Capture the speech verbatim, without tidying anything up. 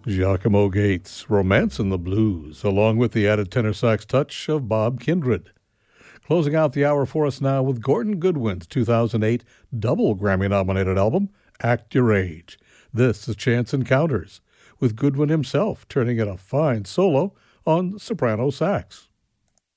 Giacomo Gates, Romancin' the Blues, along with the added tenor sax touch of Bob Kindred. Closing out the hour for us now with Gordon Goodwin's two thousand eight double Grammy-nominated album, Act Your Age. This is Chance Encounters, with Goodwin himself turning in a fine solo on soprano sax.